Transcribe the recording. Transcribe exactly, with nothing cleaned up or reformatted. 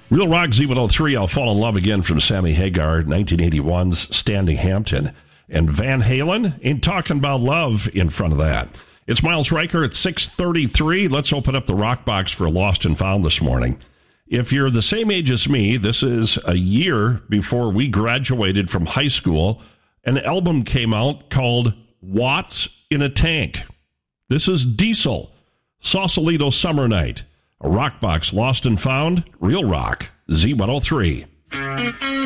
Real Rock Z one oh three, I'll Fall in Love Again from Sammy Hagar, nineteen eighty-one's Standing Hampton. And Van Halen, Ain't Talking About Love in front of that. It's Miles Riker at six thirty-three. Let's open up the Rock Box for Lost and Found this morning. If you're the same age as me, this is a year before we graduated from high school. An album came out called Watts in a Tank. This is Diesel, Sausalito Summer Night. A Rock Box, Lost and Found, Real Rock, Z one oh three.